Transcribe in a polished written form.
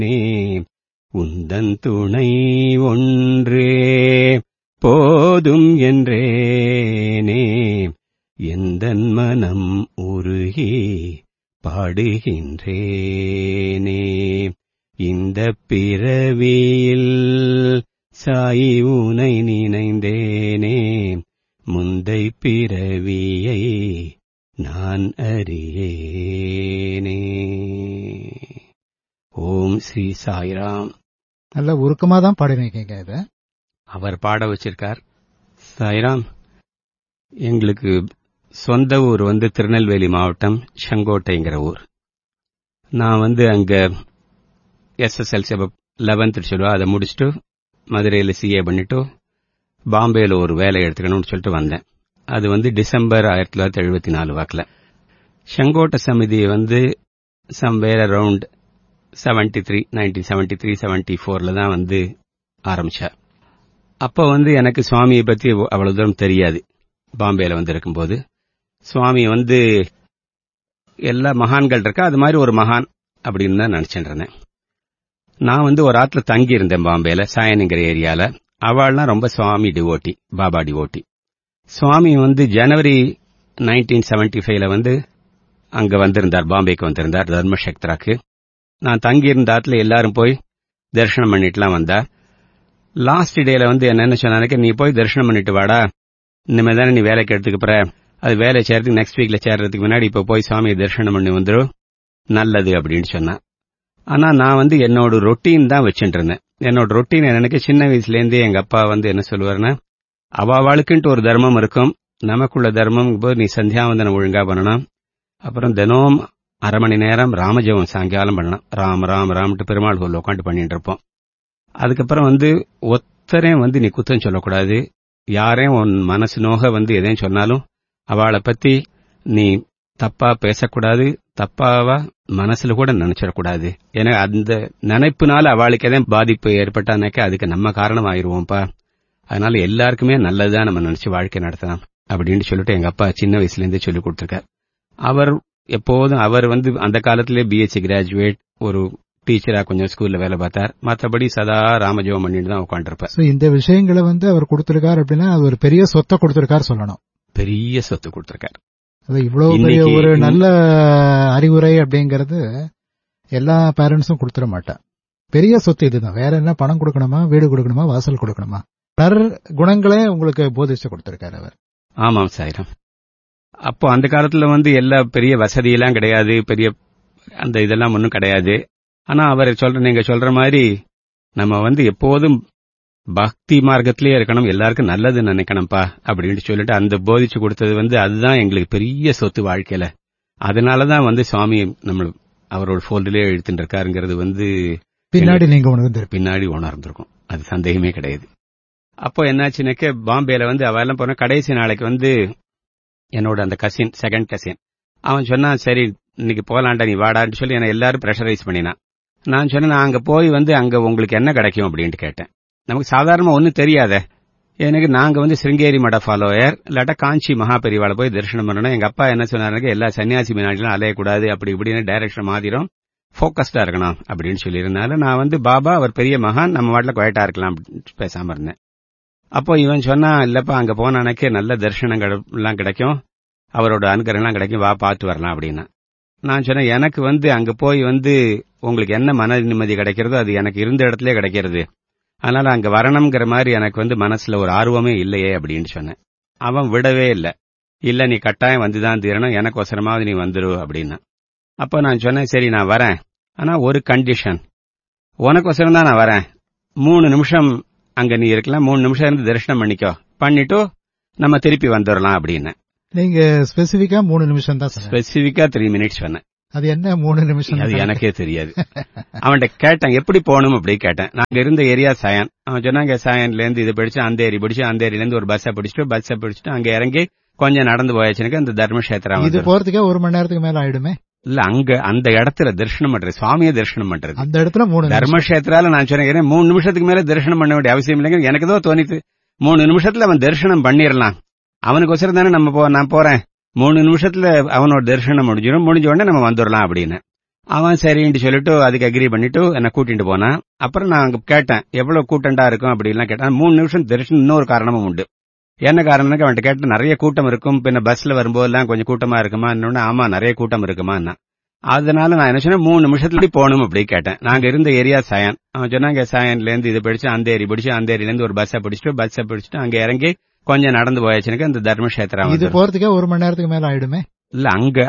உந்தன் துணை ஒன்றே போதும் என்றேனே. எந்தன் மனம் உருகி பாடுகின்றேனே. இந்த பிறவியில் சாயி உனை நினைந்தேனே. முந்தை பிறவியை நான் அறியேனே. ஓம் ஸ்ரீ சாய்ராம். நல்ல உருக்கமா தான் பாடினீங்க. இத அவர் பாட வச்சிருக்கார். சாய்ராம், எங்களுக்கு சொந்த ஊர் திருநெல்வேலி மாவட்டம் செங்கோட்டைங்கிற ஊர். நான் அங்க SSLC 11th சொல்லுவா, அதை முடிச்சுட்டு மதுரையில் CA பண்ணிட்டு பாம்பேல ஒரு வேலை எடுத்துக்கணும்னு சொல்லிட்டு வந்தேன். அது டிசம்பர் 1974 வாக்கில். செங்கோட்டை சமிதியை சம்வேர் அரவுண்ட் 1973 தான் ஆரம்பிச்சா. அப்போ எனக்கு சுவாமியை பத்தி அவ்வளவு தூரம் தெரியாது. பாம்பேல இருக்கும்போது சுவாமி எல்லா மகான்கள் இருக்கா, அது மாதிரி ஒரு மகான் அப்படின்னு தான் நினைச்சிட்டு இருந்தேன். நான் ஒரு ஆத்துல தங்கி இருந்தேன் பாம்பேல, சாயனுங்கிற ஏரியால. அவள்லாம் ரொம்ப சுவாமி டிவோட்டி, பாபா டிவோட்டி. சுவாமி ஜனவரி 1975 அங்க வந்திருந்தார், பாம்பேக்கு வந்திருந்தார் தர்மசக்திராக்கு. நான் தங்கியிருந்த ஆத்துல எல்லாரும் போய் தரிசனம் பண்ணிட்டுலாம் வந்தா. லாஸ்ட் டேல என்னன்னு சொன்னாக்க, நீ போய் தரிசனம் பண்ணிட்டு வாடா, இனிமே தானே நீ வேலைக்கு எடுத்துக்கப்பற, அது வேலை சேர்றதுக்கு நெக்ஸ்ட் வீக்ல சேர்றதுக்கு முன்னாடி இப்ப போய் சுவாமியை தரிசனம் பண்ணி வந்துடும், நல்லது அப்படின்னு சொன்னா. ஆனா நான் என்னோட ரொட்டீன் தான் வச்சுட்டு இருந்தேன். என்னோட ரொட்டீன் எனக்கு சின்ன வயசுலேருந்தே எங்க அப்பா என்ன சொல்லுவாருன்னா, அவாளுக்குன்ட்டு ஒரு தர்மம் இருக்கும், நமக்குள்ள தர்மம் போது நீ சந்தியாவந்தனம் ஒழுங்கா பண்ணணும். அப்புறம் தினம் அரை மணி நேரம் ராமஜபம் சாயங்காலம் பண்ணணும். ராம் ராம் ராம்ட்டு பெருமாள் கோவில் உட்காந்து பண்ணிட்டு இருப்போம். அதுக்கப்புறம் ஒத்தரே நீ குத்தம் சொல்லக்கூடாது. யாரையும் உன் மனசு நோக எதையும் சொன்னாலும் அவளை பத்தி நீ தப்பா பேசக்கூடாது, தப்பாவா மனசுல கூட நினைச்சிடக்கூடாது. ஏன்னா அந்த நினைப்புனால அவளுக்கு எதையும் பாதிப்பு ஏற்பட்டானாக்க அதுக்கு நம்ம காரணம் ஆயிருவோம்ப்பா. அதனால எல்லாருக்குமே நல்லதுதான் நம்ம நினைச்சு வாழ்க்கை நடத்தலாம் அப்படின்னு சொல்லிட்டு எங்க அப்பா சின்ன வயசுல இருந்தே சொல்லி கொடுத்திருக்கார். அவர் எப்போதும் அந்த காலத்திலே BSc கிராஜுவேட், ஒரு டீச்சரா கொஞ்சம் ஸ்கூல்ல வேலை பார்த்தார். மற்றபடி சதா ராமஜபம் பண்ணிட்டு தான் உட்காந்துருப்பார். இந்த விஷயங்களை அவர் கொடுத்திருக்காரு அப்படின்னா அது ஒரு பெரிய சொத்தை கொடுத்திருக்காரு சொல்லணும். பெரிய சொத்து கொடுத்திருக்காரு. அது இவ்வளவு பெரிய ஒரு நல்ல அறிவுரை அப்படிங்கறது எல்லா பேரண்ட்ஸும் கொடுத்துட மாட்டா. பெரிய சொத்து இதுதான். வேற என்ன பணம் கொடுக்கணுமா, வீடு கொடுக்கணுமா, வாசல் கொடுக்கணுமா? குணங்களே உங்களுக்கு போதிச்சு கொடுத்திருக்காரு அவர். ஆமாம் சாயிரம். அப்போ அந்த காலத்துல எல்லா பெரிய வசதியெல்லாம் கிடையாது, பெரிய அந்த இதெல்லாம் ஒன்றும் கிடையாது. ஆனா அவர் நீங்க சொல்ற மாதிரி நம்ம எப்போதும் பக்தி மார்க்கத்திலே இருக்கணும், எல்லாருக்கும் நல்லது நினைக்கணும்ப்பா அப்படின்னு சொல்லிட்டு அந்த போதிச்சு கொடுத்தது அதுதான் எங்களுக்கு பெரிய சொத்து வாழ்க்கையில. அதனாலதான் சுவாமி நம்ம அவரோட ஃபோல்டிலே எழுத்துட்டு இருக்காருங்கிறது பின்னாடி நீங்க பின்னாடி உணர்ந்திருக்கும், அது சந்தேகமே கிடையாது. அப்போ என்னாச்சுனாக்க பாம்பேல அவெல்லாம் போன கடைசி நாளைக்கு என்னோட அந்த கசின், செகண்ட் கசின், அவன் சொன்னான், சரி இன்னைக்கு போலாண்டா நீ வாடான்னு சொல்லி என்ன எல்லாரும் பிரஷரைஸ் பண்ணினான். நான் சொன்னேன், நான் அங்க போய் அங்க உங்களுக்கு என்ன கிடைக்கும் அப்படின்ட்டு கேட்டேன். நமக்கு சாதாரணமா ஒன்னும் தெரியாத எனக்கு. நாங்க சிருங்கேரி மட ஃபாலோயர், இல்லாட்டா காஞ்சி மகா பெரிவாளை போய் தரிசனம் பண்ணணும். எங்க அப்பா என்ன சொன்னாருங்க, எல்லா சன்னியாசி மீனாட்டிலும் அலையக்கூடாது, அப்படி இப்படின்னு டைரக்ஷன் மாதிரும், போக்கஸ்டா இருக்கணும் அப்படின்னு சொல்லியிருந்தால நான் பாபா அவர் பெரிய மகான், நம்ம வாட்டில குவைட்டா இருக்கலாம் பேசாம இருந்தேன். அப்போ இவன் சொன்னா, இல்லப்பா அங்க போனானக்கே நல்ல தரிசனங்கள் எல்லாம் கிடைக்கும், அவரோட அனுகிரகம்லாம் கிடைக்கும், வா பார்த்து வரலாம் அப்படின்னா. நான் சொன்னேன், எனக்கு அங்க போய் உங்களுக்கு என்ன மன நிம்மதி கிடைக்கிறதோ அது எனக்கு இருந்த இடத்துலயே கிடைக்கிறது, அதனால அங்க வரணுங்கிற மாதிரி எனக்கு மனசுல ஒரு ஆர்வமே இல்லையே அப்படின்னு சொன்னேன். அவன் விடவே இல்லை, இல்ல நீ கட்டாயம் வந்துதான் தீரணும், எனக்கு அவசரமாவது நீ வந்துரு அப்படின்னா. அப்ப நான் சொன்னேன், சரி நான் வரேன், ஆனா ஒரு கண்டிஷன், உனக்கு அவசரம் தான் நான் வரேன், 3 நிமிஷம் அங்க நீ இருக்கலாம், 3 நிமிஷம் இருந்து தரிசனம் பண்ணிட்டு நம்ம திருப்பி வந்துடலாம் அப்படின்னு. நீங்க ஸ்பெசிபிக்கா 3 நிமிஷம் தான்? ஸ்பெசிபிக்கா 3 மினிட்ஸ் சொன்னேன். அது என்ன 3 நிமிஷம்? அது எனக்கே தெரியாது. அவன்கிட்ட கேட்டேன் எப்படி போகணும் அப்படி கேட்டேன். நாங்க இருந்த ஏரியா சாயன். அவன் சொன்னாங்க, சாயன்ல இருந்து இது பிடிச்சு அந்த ஏரி பிடிச்சு, அந்த ஏரியில இருந்து ஒரு பஸ்ஸை பிடிச்சிட்டு அங்க இறங்கி கொஞ்சம் நடந்து போயாச்சுனுக்கு அந்த தர்மக்ஷேத்திரம். இது போறதுக்கே 1 மணி நேரத்துக்கு மேல ஆயிடுமே? இல்ல, அங்க அந்த இடத்துல தரிசனம் பண்றது, சுவாமியை தரிசனம் பண்றது அந்த இடத்துல 3 தர்மக்ஷேத்திரால. நான் சொன்னேன் 3 நிமிஷத்துக்கு மேல தரிசனம் பண்ண வேண்டிய அவசியம் இல்லைங்க, எனக்கு ஏதோ தோணித்து 3 நிமிஷத்துல அவன் தரிசனம் பண்ணிடலாம், அவனுக்கு ஒசரம் தானே நான் போறேன், 3 நிமிஷத்துல அவனோட தரிசனம் முடிஞ்ச உடனே நம்ம வந்துடலாம் அப்படின்னு. அவன் சரின்னு சொல்லிட்டு அதுக்கு அக்ரி பண்ணிட்டு என்ன கூட்டிட்டு போனான். அப்புறம் நான் அங்க கேட்டேன், எவ்வளவு கூட்டண்டா இருக்கும் அப்படின்லாம் கேட்டேன். 3 நிமிஷம் தெரிச்சு இன்னொரு காரணமும் உண்டு. என்ன காரணம்னாக்க அவன்கிட்ட கேட்டு நிறைய கூட்டம் இருக்கும், பின்ன பஸ்ல வரும்போதெல்லாம் கொஞ்சம் கூட்டமா இருக்குமா, இன்னொன்னு ஆமா நிறைய கூட்டம் இருக்குமா. அதனால நான் என்ன சொன்னேன், 3 நிமிஷத்துல போகணும் அப்படி கேட்டேன். நாங்க இருந்த ஏரியா சயான். அவன் சொன்னாங்க சயான்ல இருந்து இது பிடிச்சு அந்தேரி பிடிச்சு, அந்தேரியில இருந்து ஒரு பஸ்ஸை பிடிச்சிட்டு அங்க இறங்கி கொஞ்சம் நடந்து போயாச்சுனுக்கு அந்த தர்மக்ஷேத்திரம். இது போறதுக்கே 1 மணி நேரத்துக்கு மேல ஆயிடுமே. இல்ல அங்க